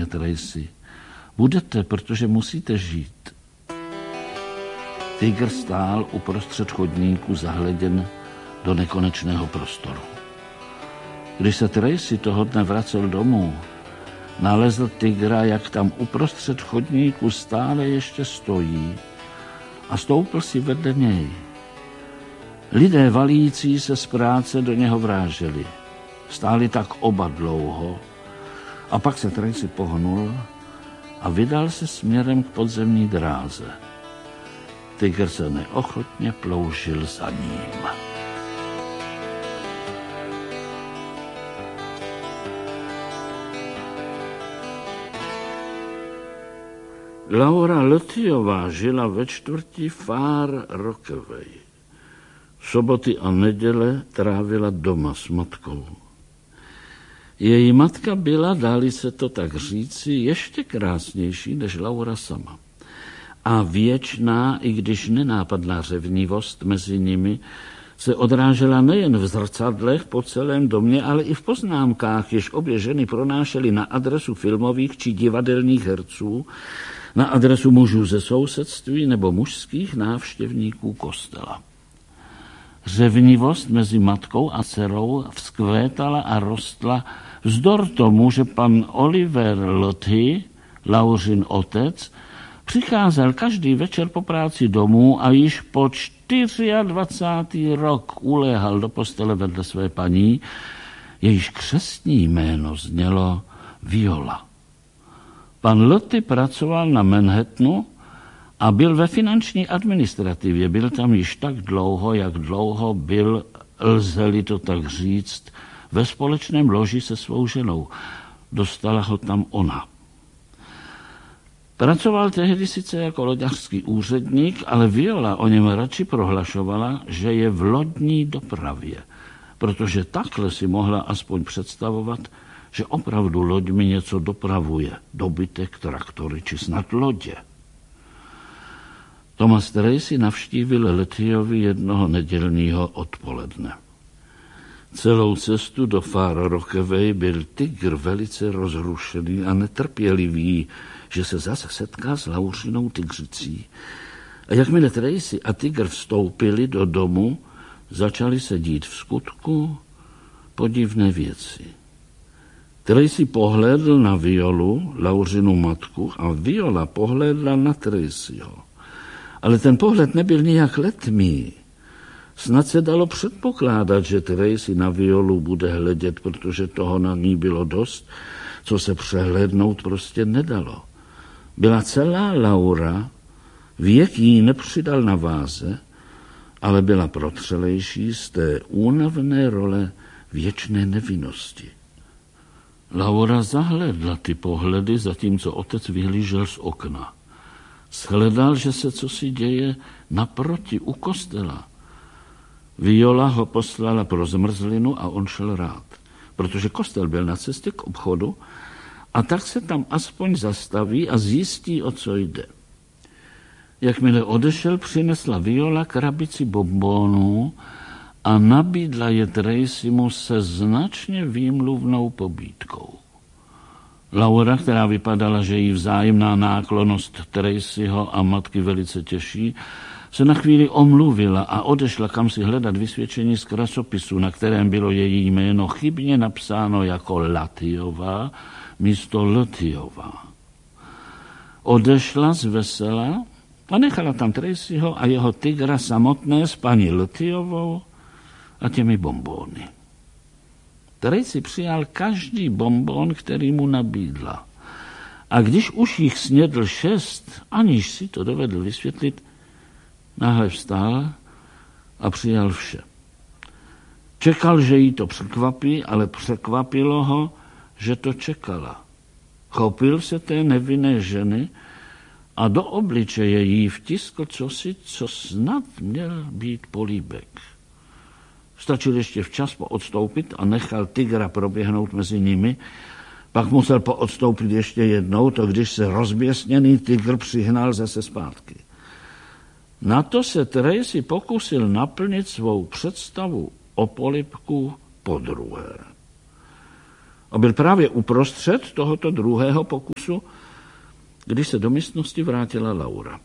mě, Tracy. Budete, protože musíte žít. Tygr stál uprostřed chodníku zahleděn do nekonečného prostoru. Když se Tracy toho dne vracel domů, nalezl tygra, jak tam uprostřed chodníku stále ještě stojí a stoupl si vedle něj. Lidé valící se z práce do něho vráželi. Stáli tak oba dlouho a pak se Tracy pohnul a vydal se směrem k podzemní dráze. Tygr se neochotně ploužil za ním. Laura Lothiová žila ve čtvrti Far Rockaway. Soboty a neděle trávila doma s matkou. Její matka byla, dá-li se to tak říci, ještě krásnější než Laura sama. A věčná, i když nenápadná řevnivost mezi nimi, se odrážela nejen v zrcadlech po celém domě, ale i v poznámkách, jež obě ženy pronášely na adresu filmových či divadelních herců, na adresu mužů ze sousedství nebo mužských návštěvníků kostela. Řevnivost mezi matkou a dcerou vzkvétala a rostla vzdor tomu, že pan Oliver Lothy, Laurin otec, přicházel každý večer po práci domů a již po 24. rok uléhal do postele vedle své paní, jejíž křestní jméno znělo Viola. Pan Lothy pracoval na Manhattanu a byl ve finanční administrativě. Byl tam již tak dlouho, jak dlouho byl, lze-li to tak říct, ve společném loži se svou ženou. Dostala ho tam ona. Pracoval tehdy sice jako loďařský úředník, ale Viola o něm radši prohlašovala, že je v lodní dopravě, protože takhle si mohla aspoň představovat, že opravdu loďmi něco dopravuje, dobytek, traktory či snad lodě. Thomas Tracy navštívil Lothiovi jednoho nedělního odpoledne. Celou cestu do Far Rockaway byl tygr velice rozrušený a netrpělivý, že se zase setká s Laurinou tygřicí. A jakmile Tracy a tygr vstoupili do domu, začaly se dít v skutku podivné věci. Tracy pohlédl na Violu, Laurinu matku, a Viola pohlédla na Tracyho. Ale ten pohled nebyl nijak letmý. Snad se dalo předpokládat, že Tracy na Violu bude hledět, protože toho na ní bylo dost, co se přehlédnout prostě nedalo. Byla celá Laura, věk jí nepřidal na váze, ale byla protřelejší z té únavné role věčné nevinnosti. Laura zahlédla ty pohledy, zatímco otec vyhlížel z okna. Shledal, že se cosi děje naproti u kostela. Viola ho poslala pro zmrzlinu a on šel rád, protože kostel byl na cestě k obchodu a tak se tam aspoň zastaví a zjistí, o co jde. Jakmile odešel, přinesla Viola krabici bonbonů a nabídla je Tracymu se značně výmluvnou pobídkou. Laura, která vypadala, že jí vzájemná náklonnost Tracyho a matky velice těší, se na chvíli omluvila a odešla kam si hledat vysvědčení z krasopisu, na kterém bylo její jméno chybně napsáno jako Lothiová místo Lothiová. Odešla zvesela a nechala tam Tracyho a jeho tygra samotné s paní Lothiovou a těmi bonbóny. Tracy přijal každý bonbon, který mu nabídla. A když už jich snědl 6, aniž si to dovedl vysvětlit, náhle vstál a přijal vše. Čekal, že jí to překvapí, ale překvapilo ho, že to čekala. Chopil se té nevinné ženy a do obličeje jí vtiskl cosi, co snad měl být políbek. Stačil ještě včas poodstoupit a nechal tygra proběhnout mezi nimi, pak musel poodstoupit ještě jednou, to když se rozběsněný tygr přihnal zase zpátky. Na to se Tracy pokusil naplnit svou představu o polibku podruhé. A byl právě uprostřed tohoto druhého pokusu, když se do místnosti vrátila Laura.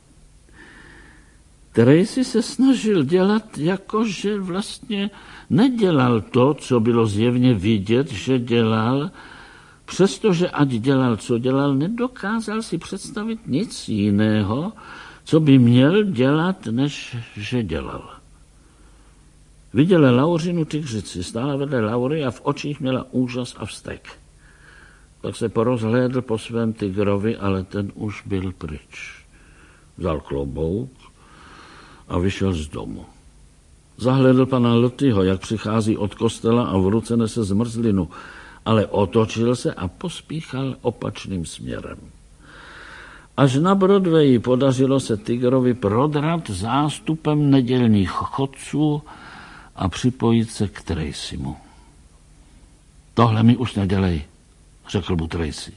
Tracy se snažil dělat, jakože vlastně nedělal to, co bylo zjevně vidět, že dělal, přestože ať dělal, co dělal, nedokázal si představit nic jiného, co by měl dělat, než že dělal. Viděla Laurinu tygřici, stála vedle Laury a v očích měla úžas a vztek. Pak se porozhlédl po svém tygrovi, ale ten už byl pryč. Vzal klobouk a vyšel z domu. Zahlédl pana Lotyho, jak přichází od kostela a v ruce nese zmrzlinu, ale otočil se a pospíchal opačným směrem. Až na Broadwayi podařilo se tygrovi prodrat zástupem nedělních chodců a připojit se k Tracymu. Tohle mi už nedělej, řekl mu Tracy.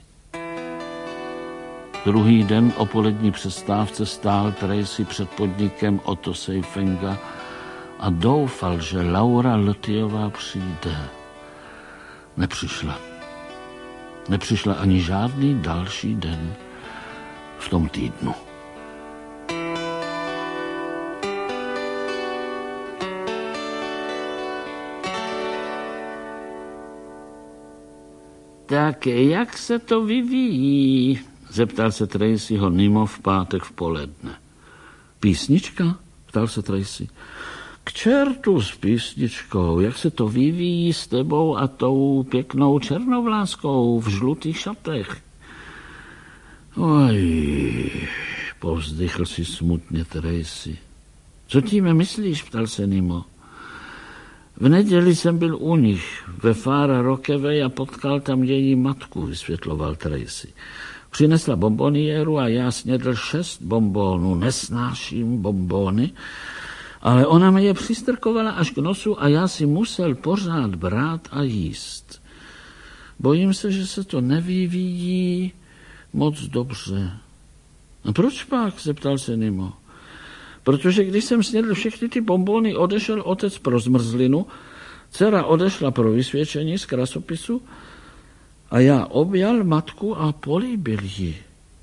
Druhý den o polední přestávce stál Tracy před podnikem Otto Seifenga a doufal, že Laura Lotyová přijde. Nepřišla. Nepřišla ani žádný další den v tom týdnu. Tak jak se to vyvíjí? Zeptal se Tracyho Nemo v pátek v poledne. Písnička? Ptal se Tracy. K čertu s písničkou, jak se to vyvíjí s tebou a tou pěknou černovláskou v žlutých šatech. Oj, povzdychl si smutně Tracy. Co tím myslíš, ptal se Nemo. V neděli jsem byl u nich ve Far Rockaway a potkal tam její matku, vysvětloval Tracy. Přinesla bomboniéru a já snědl 6 bombónů. Nesnáším bombóny, ale ona mi je přistrkovala až k nosu a já si musel pořád brát a jíst. Bojím se, že se to nevyvíjí moc dobře. A proč pak? Zeptal se Nemo. Protože když jsem snědl všechny ty bombóny, odešel otec pro zmrzlinu, dcera odešla pro vysvědčení z krasopisu a já objal matku a políbil ji.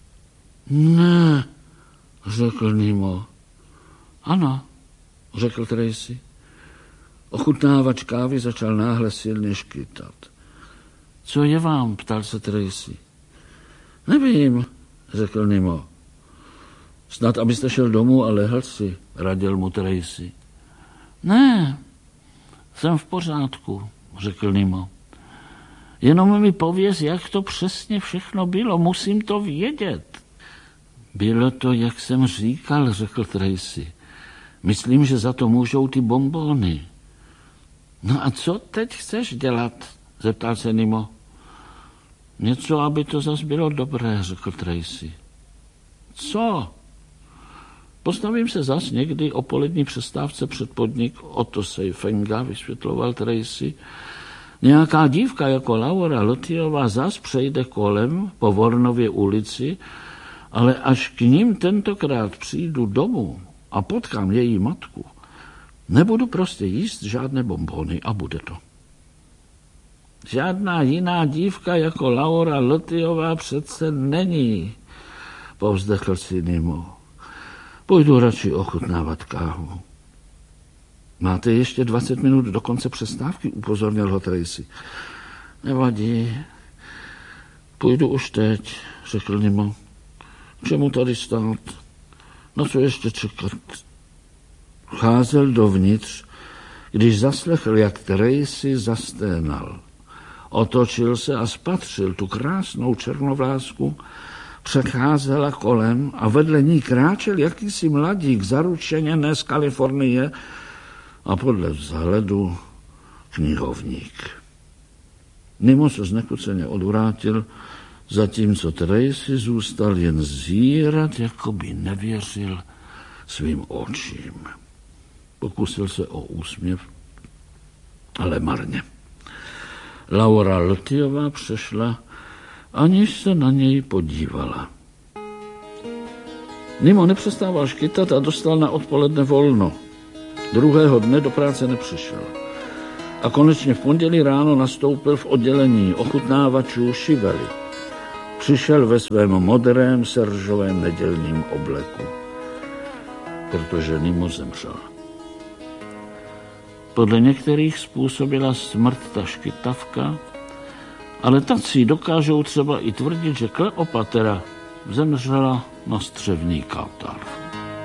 Ne, řekl Nemo. Ano, řekl Tracy. Ochutnávač kávy začal náhle silně škytat. Co je vám? Ptal se Tracy. Nevím, řekl Nemo. Snad, abyste šel domů a lehl si, radil mu Tracy. Ne, jsem v pořádku, řekl Nemo. Jenom mi pověz, jak to přesně všechno bylo, musím to vědět. Bylo to, jak jsem říkal, řekl Tracy. Myslím, že za to můžou ty bombóny. No a co teď chceš dělat? Zeptal se Nemo. Něco, aby to zas bylo dobré, řekl Tracy. Co? Postavím se zas někdy o polední přestávce před podnik Otto Seifenga, vysvětloval Tracy. Nějaká dívka jako Laura Lotyová zas přejde kolem po Vornově ulici, ale až k ním tentokrát přijdu domů a potkám její matku, nebudu prostě jíst žádné bombóny a bude to. Žádná jiná dívka jako Laura Lotyová přece není, povzdechl si Nemo. Půjdu radši ochutnávat kávu. Máte ještě 20 minut do konce přestávky, upozornil ho Tracy. Nevadí. Půjdu už teď, řekl Nemo. K čemu tady stát? Na co ještě čekat? Vcházel dovnitř, když zaslechl, jak Tracy zasténal. Otočil se a spatřil tu krásnou černovlásku, přecházela kolem a vedle ní kráčel jakýsi mladík zaručeně z Kalifornie a podle vzhledu knihovník. Nemo se znekuceně odvrátil, zatímco Tracy zůstal jen zírat, jako by nevěřil svým očím. Pokusil se o úsměv, ale marně. Laura Lotyová přešla, aniž se na něj podívala. Nemo nepřestával škytat a dostal na odpoledne volno. Druhého dne do práce nepřišel. A konečně v pondělí ráno nastoupil v oddělení ochutnávačů Šively. Přišel ve svém modrém seržovém nedělním obleku, protože Nimo zemřel. Podle některých způsobila smrt ta škytavka, ale tací dokážou třeba i tvrdit, že Kleopatra zemřela na střevní katar.